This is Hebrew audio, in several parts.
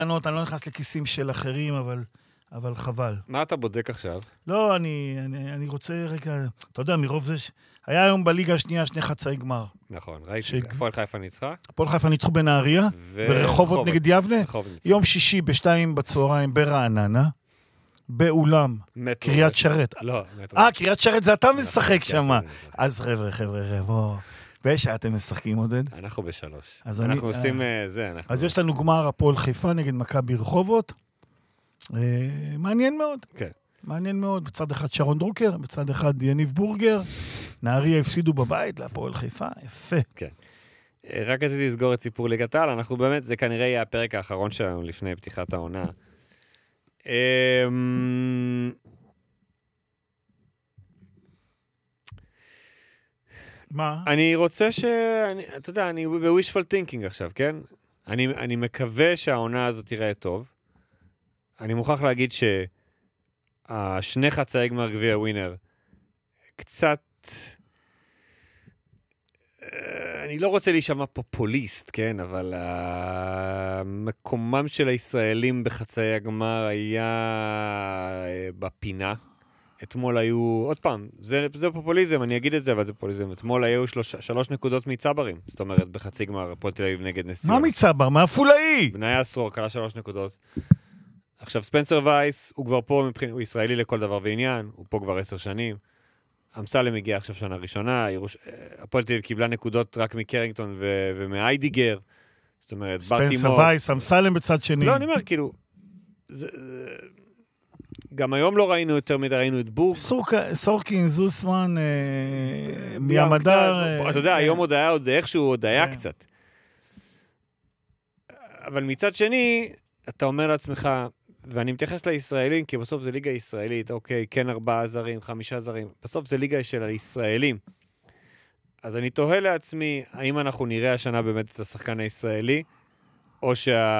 אני לא נכנס לכיסים של אחרים, אבל חבל. מה אתה בודק עכשיו? לא, אני רוצה רגע, אתה יודע, מרוב זה, היה היום בליגה השנייה 2 חצאי גמר. נכון, ראיתי, הפועל חיפה ניצחה. הפועל חיפה ניצחו בנהריה, ורחובות נגד יבנה. יום שישי ב14:00 ברעננה, באולם, קריית שרת. לא, קריית שרת זה אתה משחק שם. אז חבר'ה, בוא. בשעה אתם משחקים, עודד? אנחנו ב3. אנחנו עושים זה. אז יש לנו גמר הפועל חיפה נגד מכבי רחובות. מעניין מאוד. כן. מעניין מאוד. בצד אחד שרון דרוקר, בצד אחד יניב בורגר. נהריה הפסידו בבית להפועל חיפה. יפה. כן. רק רציתי לסגור את סיפור ליגת העל. אנחנו באמת, זה כנראה יהיה הפרק האחרון שלנו לפני פתיחת העונה. מה? אני רוצה אתה יודע, אני ב-wishful thinking עכשיו, כן? אני מקווה שהעונה הזאת תראה טוב. אני מוכרח להגיד שהשני חצאי גמר גביע ווינר, קצת, אני לא רוצה להישמע פופוליסט, כן? אבל מקומם של הישראלים בחצאי הגמר היה בפינה. אתמול היו, עוד פעם, זה פופוליזם, אני אגיד את זה, אבל זה פופוליזם. אתמול היו 3 נקודות מצברים. זאת אומרת, בחצי גמר, הפועל תל אביב נגד נס ציונה. מה מצבר? מה פולאי? בניה עשור, קלה 3 נקודות. עכשיו, ספנסר וייס, הוא כבר פה, הוא ישראלי לכל דבר ועניין, הוא פה כבר 10 שנים. אמסלם הגיע עכשיו שנה ראשונה, הפועל תל אביב קיבלה נקודות רק מקרינגטון ומאיידיגר. זאת אומרת, ספנסר וייס, אמסלם בצד שני. לא, אני אומר, כאילו, גם היום לא ראינו יותר מדי, ראינו את בורג. סורקין, זוסמן, מימדר. אתה יודע, היום עוד היה, איכשהו עוד היה קצת. אבל מצד שני, אתה אומר לעצמך, ואני מתייחס לישראלים, כי בסוף זה ליגה ישראלית, אוקיי, כן 4 זרים, 5 זרים, בסוף זה ליגה של הישראלים. אז אני תוהה לעצמי, האם אנחנו נראה השנה באמת את השחקן הישראלי, או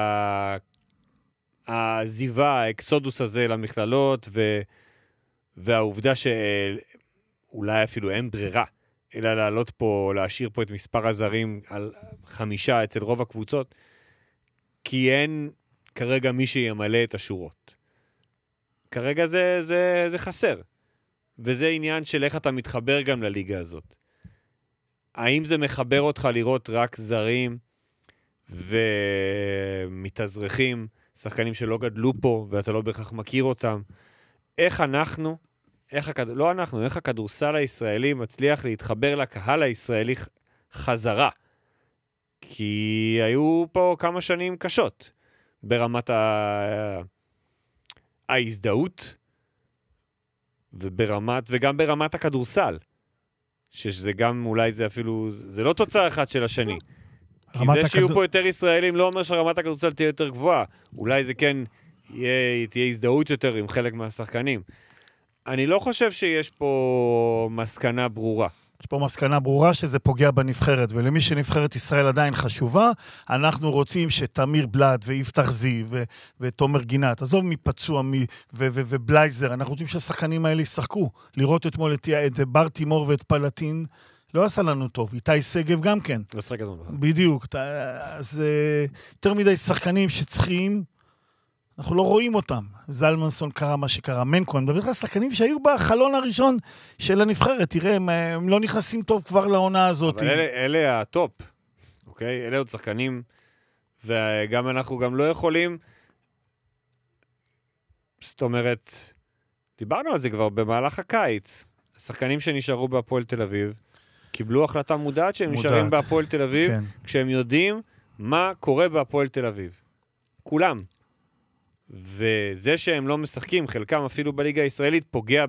הזיבה, האקסודוס הזה למכללות, והעובדה שאולי אפילו אין ברירה, אלא לעלות פה, להשאיר פה את מספר הזרים על 5 אצל רוב הקבוצות, כי אין כרגע מי שימלא את השורות. כרגע זה חסר. וזה עניין של איך אתה מתחבר גם לליגה הזאת. האם זה מחבר אותך לראות רק זרים ומתאזרחים, שחקנים שלא גדלו פה ואתה לא בהכרח מכיר אותם? איך הכדורסל הישראלי מצליח להתחבר לקהל הישראלי חזרה? כי היו פה כמה שנים קשות ברמת ההזדהות וגם ברמת הכדורסל, שזה גם אולי זה אפילו, זה לא תוצאה אחת של השני. כי זה שיהיו פה יותר ישראלים לא אומר שרמת הכדורסל תהיה יותר גבוהה. אולי זה כן תהיה הזדהות יותר עם חלק מהשחקנים. אני לא חושב שיש פה מסקנה ברורה. יש פה מסקנה ברורה שזה פוגע בנבחרת, ולמי שנבחרת ישראל עדיין חשובה, אנחנו רוצים שתמיר בלד ויפתח זיו ותומר גינת, עזוב מפצוע ובלייזר, אנחנו רוצים שהשחקנים האלה ישחקו. לראות אתמול את בר תימור ואת פלטין, לא עשה לנו טוב. איתי סגב גם כן. לא שחק לנו. בדיוק. אז יותר מדי שחקנים שצריכים, אנחנו לא רואים אותם. זלמנסון קרה מה שקרה, מנקו, אני מדבר לך שחקנים שהיו בחלון הראשון של הנבחרת, תראה, הם לא נכנסים טוב כבר לעונה הזאת. אבל אלה הטופ, אוקיי? אלה עוד שחקנים, וגם אנחנו גם לא יכולים, זאת אומרת, דיברנו על זה כבר במהלך הקיץ, השחקנים שנשארו בהפועל תל אביב, קיבלו החלטה מודעת שהם נשארים בהפועל תל אביב, כן. כשהם יודעים מה קורה בהפועל תל אביב. כולם. וזה שהם לא משחקים, חלקם אפילו בליגה הישראלית,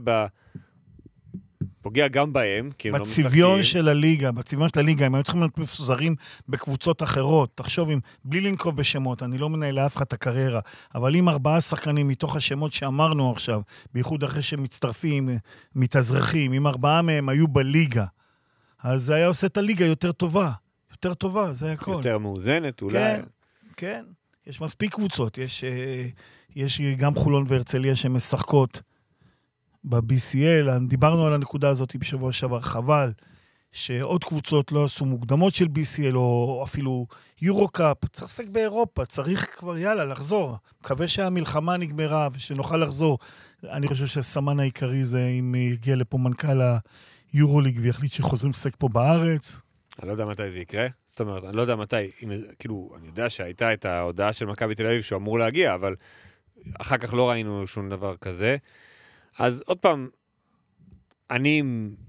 פוגע גם בהם, כי הם לא משחקים. בצביון של הליגה, הם היו צריכים להיות מפוזרים בקבוצות אחרות. תחשוב, בלי לנקוב בשמות, אני לא מנהל לאף אחד את הקריירה, אבל אם 4 שחקנים מתוך השמות שאמרנו עכשיו, בייחוד אחרי שמצטרפים, מתאזרחים, אם 4 מהם היו בליגה, אז זה היה עושה את הליגה יותר טובה, זה הכל. יותר מאוזנת, אולי. כן, כן. יש מספיק קבוצות, יש גם חולון והרצליה שמשחקות ב-BCL, דיברנו על הנקודה הזאת בשבוע שעבר, חבל שעוד קבוצות לא עשו מוקדמות של BCL או אפילו יורו-קאפ, צריך לשחק באירופה, צריך כבר יאללה לחזור. מקווה שהמלחמה נגמרה ושנוכל לחזור. אני חושב שהסמן העיקרי זה אם יגיע לפה מנכ"ל היורוליג ויחליט שחוזרים לשחק פה בארץ. אני לא יודע מתי זה יקרה. זאת אומרת, אני לא יודע מתי, כאילו, אני יודע שהייתה את ההודעה של מכבי תל אביב שהוא אמור להגיע, אבל אחר כך לא ראינו שום דבר כזה. אז עוד פעם, אני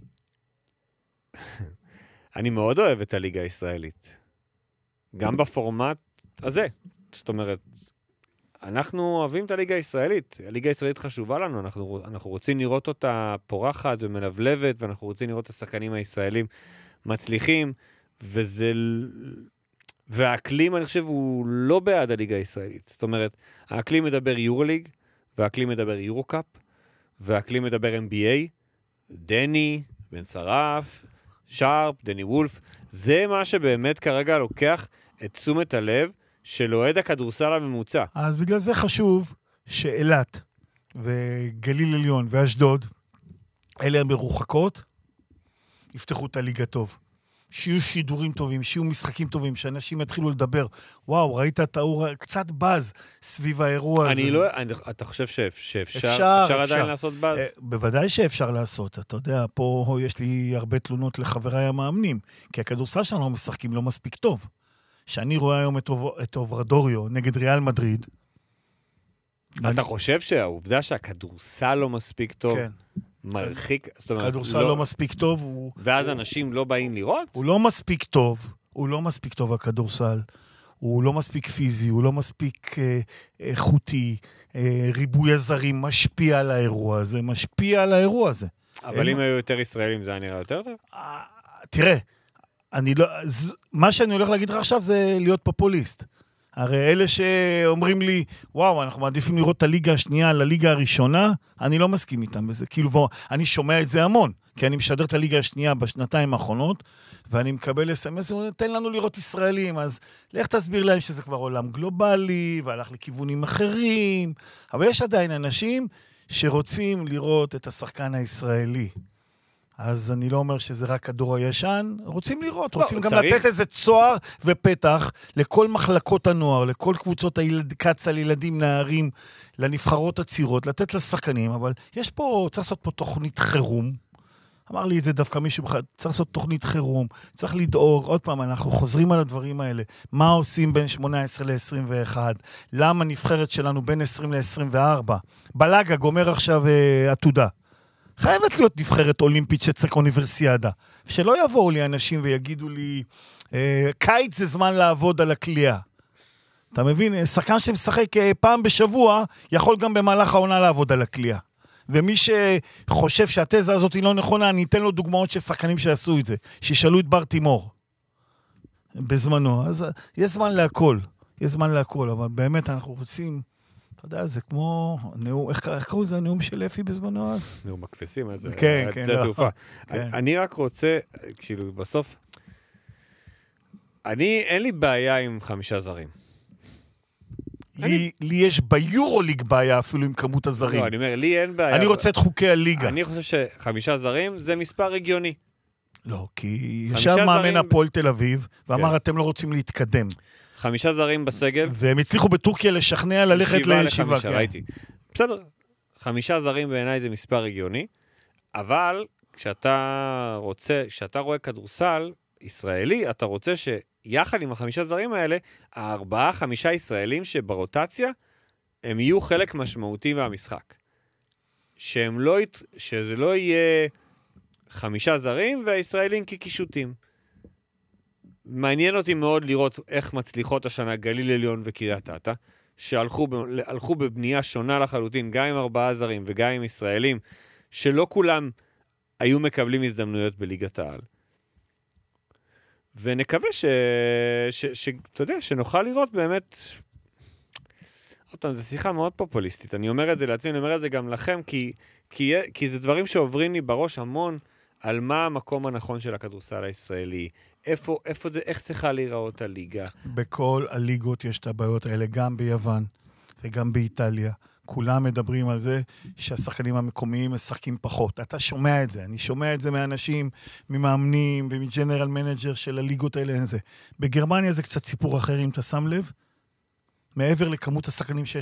מאוד אוהב את הליגה הישראלית. גם בפורמט הזה. זאת אומרת, אנחנו אוהבים את הליגה הישראלית. הליגה הישראלית חשובה לנו. אנחנו רוצים לראות אותה פורחת ומלבלבת, ואנחנו רוצים לראות את השחקנים הישראלים מצליחים, והאקלים, אני חושב, הוא לא בעד הליגה הישראלית. זאת אומרת, האקלים מדבר יורוליג, והאקלים מדבר יורו-קאפ, והאקלים מדבר NBA, דני, בן שרף, שרפ, דני וולף. זה מה שבאמת כרגע לוקח את תשומת הלב של אוהד הכדורסל הממוצע. אז בגלל זה חשוב שאילת וגליל עליון ואשדוד, אלה המרוחקות, יפתחו את הליגה טוב. שיהיו שידורים טובים, שיהיו משחקים טובים, שאנשים יתחילו לדבר. וואו, ראית את האור, קצת בז סביב האירוע הזה. אתה חושב שאפשר עדיין לעשות בז? בוודאי שאפשר לעשות. אתה יודע, פה יש לי הרבה תלונות לחבריי המאמנים, כי הכדורסל שלנו משחקים לא מספיק טוב. שאני רואה היום את אוברדוריו נגד ריאל מדריד. אתה חושב שהעובדה שהכדורסל לא מספיק טוב, כן. מרחיק, כדורסל לא מספיק טוב. ואז אנשים לא באים לראות? הוא לא מספיק טוב, הכדורסל. הוא לא מספיק פיזי, הוא לא מספיק איכותי. ריבוי הזרים משפיע על האירוע הזה, אבל אם היו יותר ישראלים זה היה נראה יותר טוב? תראה, מה שאני הולך להגיד לך עכשיו זה להיות פופוליסט. הרי אלה שאומרים לי, וואו, אנחנו מעדיפים לראות את הליגה השנייה לליגה הראשונה, אני לא מסכים איתם בזה. כאילו, אני שומע את זה המון, כי אני משדר את הליגה השנייה בשנתיים האחרונות, ואני מקבל אס-אמס, תן לנו לראות ישראלים, אז לך תסביר להם שזה כבר עולם גלובלי, והלך לכיוונים אחרים, אבל יש עדיין אנשים שרוצים לראות את השחקן הישראלי. אז אני לא אומר שזה רק הדור הישן, רוצים לראות, רוצים גם לתת איזה צוהר ופתח לכל מחלקות הנוער, לכל קבוצות קצ"ל, ילדים, נערים, לנבחרות הצעירות, לתת לשחקנים, אבל יש פה, צריך לעשות פה תוכנית חירום, אמר לי את זה דווקא מישהו, צריך לעשות תוכנית חירום, צריך לדאוג, עוד פעם, אנחנו חוזרים על הדברים האלה, מה עושים בין 18 ל-21, למה נבחרת שלנו בין 20 ל-24, בלגה גומר עכשיו עתודה, חייבת להיות נבחרת אולימפית שצריך אוניברסיאדה. שלא יבואו לי אנשים ויגידו לי, קיץ זה זמן לעבוד על הכלייה. אתה מבין? שחקן שמשחק פעם בשבוע, יכול גם במהלך העונה לעבוד על הכלייה. ומי שחושב שהתזה הזאת היא לא נכונה, אני אתן לו דוגמאות של שחקנים שעשו את זה. שישאלו את בר תימור. בזמנו. אז יש זמן להכל. אבל באמת אנחנו רוצים... אתה יודע, זה כמו נאום, איך קראו לזה הנאום של אפי בזמנו אז? נאום מקפסים, אז כן, זה תעופה. אני רק רוצה, כאילו, בסוף, אין לי בעיה עם 5 זרים. לי יש ביורוליג בעיה אפילו עם כמות הזרים. לא, אני אומר, לי אין בעיה. אני רוצה את חוקי הליגה. אני חושב ש5 זרים זה מספר הגיוני. לא, כי ישב מאמן הפועל תל אביב, ואמר, אתם לא רוצים להתקדם. 5 זרים בסגל. והם הצליחו בטורקיה לשכנע ללכת לישיבה. ראיתי. בסדר. 5 זרים בעיניי זה מספר הגיוני, אבל כשאתה רואה כדורסל ישראלי, אתה רוצה שיחד עם 5 זרים האלה, 4-5 ישראלים שברוטציה, הם יהיו חלק משמעותי מהמשחק. שזה לא יהיה 5 זרים והישראלים כקישוטים. מעניין אותי מאוד לראות איך מצליחות השנה גליל עליון וקריית אתא, שהלכו בבנייה שונה לחלוטין, גם עם 4 זרים וגם עם ישראלים, שלא כולם היו מקבלים הזדמנויות בליגת העל. ונקווה אתה יודע, שנוכל לראות באמת... זו שיחה מאוד פופוליסטית. אני אומר את זה לעצמי, אני אומר את זה גם לכם, כי זה דברים שעוברים לי בראש המון, על מה המקום הנכון של הכדורסל הישראלי, איך צריכה להיראות הליגה. בכל הליגות יש את הבעיות האלה, גם ביוון וגם באיטליה. כולם מדברים על זה שהשחקנים המקומיים משחקים פחות. אתה שומע את זה, אני שומע את זה מאנשים, ממאמנים ומג'נרל מנג'ר של הליגות האלה. בגרמניה זה קצת סיפור אחר, אם אתה שם לב. מעבר לכמות השחקנים שיש